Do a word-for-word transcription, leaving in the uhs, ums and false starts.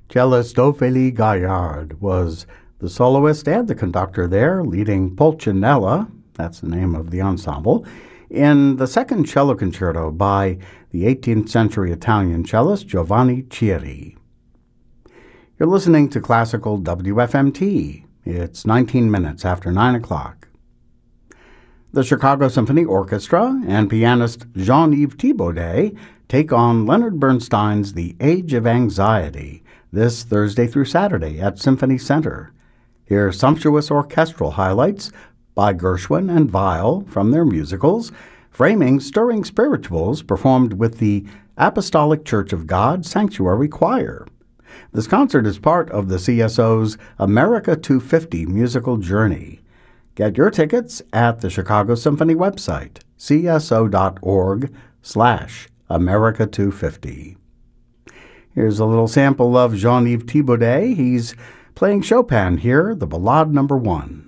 Cellist Ophélie Gaillard was the soloist and the conductor there, leading Pulcinella, that's the name of the ensemble, in the second cello concerto by the eighteenth century Italian cellist Giovanni Chieri. You're listening to Classical W F M T. It's nineteen minutes after nine o'clock. The Chicago Symphony Orchestra and pianist Jean-Yves Thibaudet take on Leonard Bernstein's The Age of Anxiety this Thursday through Saturday at Symphony Center. Here are sumptuous orchestral highlights by Gershwin and Weill from their musicals, framing stirring spirituals performed with the Apostolic Church of God Sanctuary Choir. This concert is part of the C S O's America two fifty musical journey. Get your tickets at the Chicago Symphony website, cso.org slash America 250. Here's a little sample of Jean-Yves Thibaudet. He's playing Chopin here, the Ballade number one.